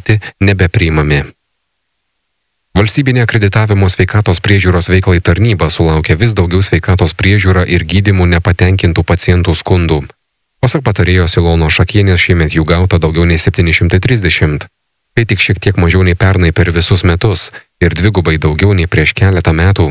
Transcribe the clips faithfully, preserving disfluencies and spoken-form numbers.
pateikti nebepriimami. Valstybinė akreditavimo sveikatos priežiūros veiklai tarnyba sulaukia vis daugiau sveikatos priežiūrą ir gydymų nepatenkintų pacientų skundų. Pasak patarėjos Ilonos Šakienės, šiemet jų gauta daugiau nei septyni šimtai trisdešimt. Tai tik šiek tiek mažiau nei pernai per visus metus ir dvigubai daugiau nei prieš keletą metų.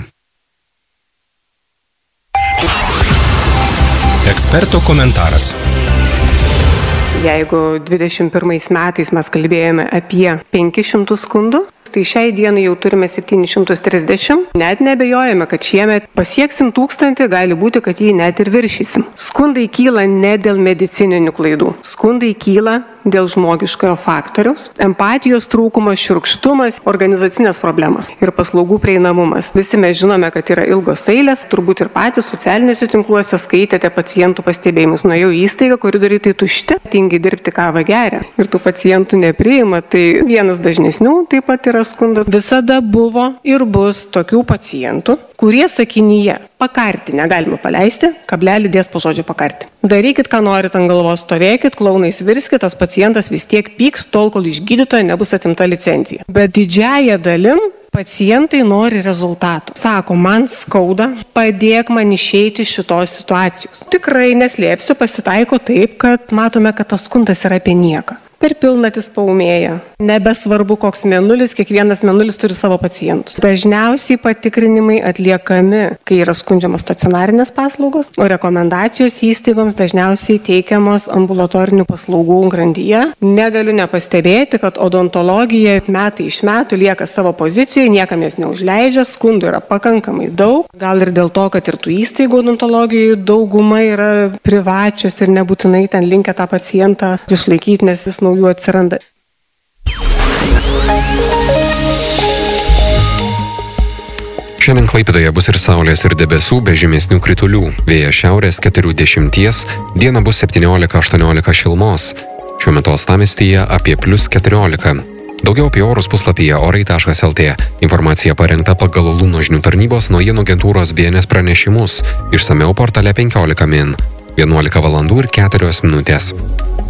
Eksperto komentaras. Jeigu dvidešimt pirmais metais mes kalbėjome apie penkis šimtus skundų, tai šiai dienai jau turime septynis šimtus trisdešimt. Net nebejojame, kad šiemet pasieksim tūkstantį, gali būti, kad jį net ir viršysim. Skundai kyla ne dėl medicininių klaidų. Skundai kyla dėl žmogiškojo faktoriaus, empatijos trūkumas, šiurkštumas, organizacinės problemos ir paslaugų prieinamumas. Visi mes žinome, kad yra ilgos eilės, turbūt ir patys socialiniuose tinkluose skaitėte pacientų pastebėjimus. Nuėjau į įstaigą, koridoriai tai tušti, tingi dirbti kavą geria ir tų pacientų nepriima. Tai vienas dažnesnių taip pat yra skundų. Visada buvo ir bus tokių pacientų, kurie sakinyje pakarti negalima paleisti, kablelį dės po žodžio pakarti. Darykit, ką norit ant galvos, stovėkit, klounais virskit, tas pacientas vis tiek pyks, tol, kol iš gydytojo nebus atimta licencija. Bet didžiąją dalim pacientai nori rezultatų. Sako, man skauda, padėk man išeiti iš šitos situacijos. Tikrai neslėpsiu, pasitaiko taip, kad matome, kad tas skundas yra apie nieką. Per pilnatis paūmėja. Nebesvarbu, koks mėnulis, kiekvienas mėnulis turi savo pacientus. Dažniausiai patikrinimai atliekami, kai yra skundžiamos stacionarinės paslaugos, o rekomendacijos įstaigoms dažniausiai teikiamos ambulatorinių paslaugų grandyje. Negaliu nepastebėti, kad odontologija metai iš metų lieka savo pozicijoje, niekam jas neužleidžia, skundų yra pakankamai daug. Gal ir dėl to, kad ir tų įstaigų odontologijoje dauguma yra privačios ir nebūtinai ten linkę tą pacientą išlaikyti, nes vis naujų atsiranda. Šiandien Klaipėdoje bus ir saulės ir debesų be žymesnių kritulių. Vėjas šiaurės keturių dešimties, dieną bus septyniolika aštuoniolika šilumos. Šiuo metu uostamiestyje apie plius keturiolika. Daugiau apie orus puslapyje orai taškas el tė. Informacija parengta pagal Luno žinių tarnybos naujienų agentūros B N S pranešimus. Išsamiau portale penkiolika min. vienuolika valandų ir keturios minutės.